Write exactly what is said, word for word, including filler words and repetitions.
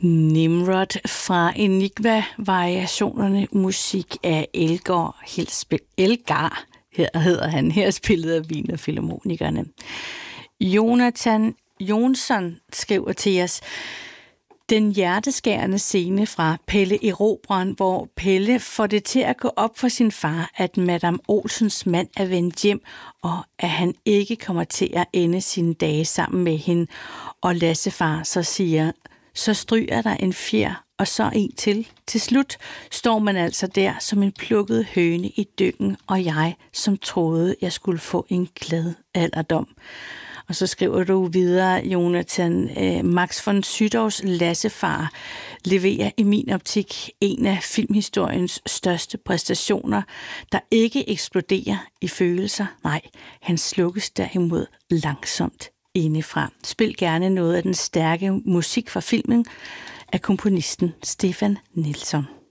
Nimrod fra Enigma-variationerne, musik af Elgar Hilsbæk. Elgar her hedder han, her spillet af Wiener Filharmonikerne. Jonathan Jonsson skriver til os, den hjerteskærende scene fra Pelle Erobreren, hvor Pelle får det til at gå op for sin far, at Madame Olsens mand er vendt hjem, og at han ikke kommer til at ende sine dage sammen med hende. Og Lassefar så siger, så stryger der en fjer, og så en til. Til slut står man altså der som en plukket høne i dyngen, og jeg, som troede, jeg skulle få en glad alderdom. Og så skriver du videre, Jonathan, eh, Max von Sydows Lassefar leverer i min optik en af filmhistoriens største præstationer, der ikke eksploderer i følelser. Nej, han slukkes derimod langsomt indefra. Spil gerne noget af den stærke musik fra filmen af komponisten Stefan Nilsson.